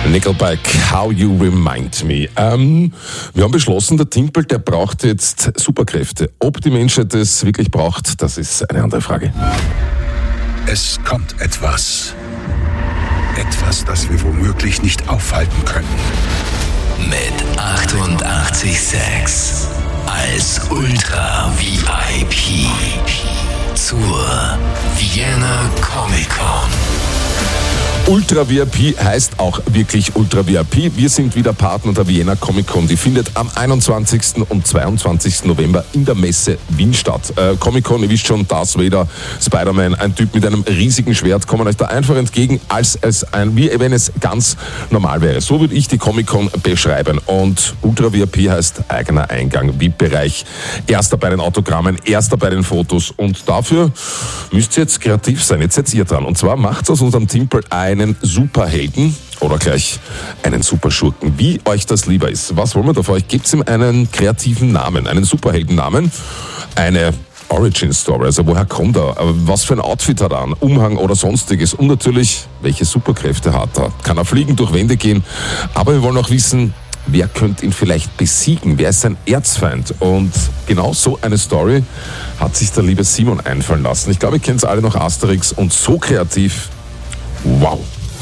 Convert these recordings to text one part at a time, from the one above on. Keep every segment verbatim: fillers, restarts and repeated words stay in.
Nickelback, How You Remind Me. Ähm, wir haben beschlossen, der Timpel, der braucht jetzt Superkräfte. Ob die Menschheit das wirklich braucht, das ist eine andere Frage. Es kommt etwas. Etwas, das wir womöglich nicht aufhalten können. Mit achtundachtzig Komma sechs als Ultra V I P zur Vienna Comic Con. Ultra V I P heißt auch wirklich Ultra V I P. Wir sind wieder Partner der Vienna Comic Con. Die findet am einundzwanzigsten und zweiundzwanzigsten November in der Messe Wien statt. Äh, Comic Con, ihr wisst schon, Darth Vader, Spider-Man, ein Typ mit einem riesigen Schwert, kommen euch da einfach entgegen, als, als ein, wie wenn es ganz normal wäre. So würde ich die Comic Con beschreiben. Und Ultra V I P heißt eigener Eingang, V I P-Bereich, erster bei den Autogrammen, erster bei den Fotos. Und dafür müsst ihr jetzt kreativ sein. Jetzt seid ihr dran. Und zwar macht aus unserem Timpel ein einen Superhelden oder gleich einen Superschurken, wie euch das lieber ist. Was wollen wir da für euch? Gebt ihm einen kreativen Namen, einen Superheldennamen, eine Origin Story, also woher kommt er, was für ein Outfit hat er an, Umhang oder sonstiges und natürlich, welche Superkräfte hat er. Kann er fliegen, durch Wände gehen, aber wir wollen auch wissen, wer könnte ihn vielleicht besiegen, wer ist sein Erzfeind und genau so eine Story hat sich der liebe Simon einfallen lassen. Ich glaube, ihr kennt es alle noch, Asterix, und so kreativ. Wow.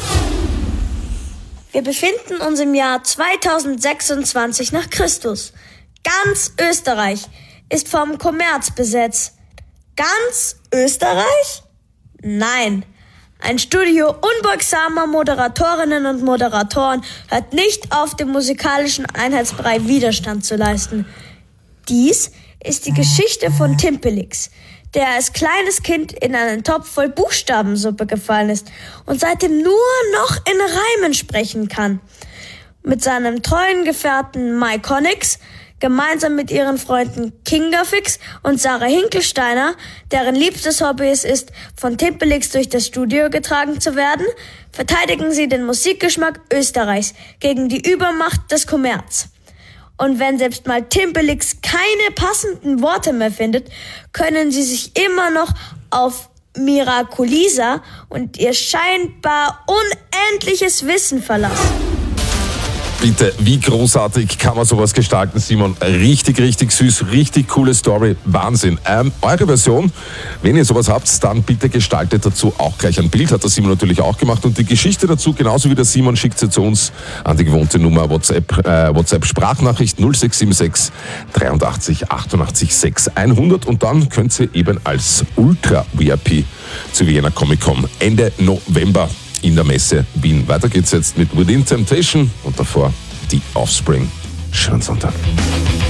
Wir befinden uns im Jahr zweitausendsechsundzwanzig nach Christus. Ganz Österreich ist vom Kommerz besetzt. Ganz Österreich? Nein. Ein Studio unbeugsamer Moderatorinnen und Moderatoren hört nicht auf, dem musikalischen Einheitsbrei Widerstand zu leisten. Dies ist die Geschichte von Timpelix, der als kleines Kind in einen Topf voll Buchstabensuppe gefallen ist und seitdem nur noch in Reimen sprechen kann. Mit seinem treuen Gefährten Mike Honix, gemeinsam mit ihren Freunden Kingafix und Sarah Hinkelsteiner, deren liebstes Hobby es ist, von Timpelix durch das Studio getragen zu werden, verteidigen sie den Musikgeschmack Österreichs gegen die Übermacht des Kommerz. Und wenn selbst mal Timpelix keine passenden Worte mehr findet, können sie sich immer noch auf Miraculisa und ihr scheinbar unendliches Wissen verlassen. Bitte, wie großartig kann man sowas gestalten, Simon? Richtig, richtig süß, richtig coole Story, Wahnsinn. Ähm, eure Version, wenn ihr sowas habt, dann bitte gestaltet dazu auch gleich ein Bild, hat der Simon natürlich auch gemacht. Und die Geschichte dazu, genauso wie der Simon, schickt sie zu uns an die gewohnte Nummer WhatsApp, äh, WhatsApp Sprachnachricht null sechs sieben sechs dreiundachtzig achtundachtzig sechs hundert und dann könnt ihr eben als Ultra V I P zu Vienna Comic Con Ende November in der Messe Wien. Weiter geht's jetzt mit Within Temptation und davor die Offspring. Schönen Sonntag.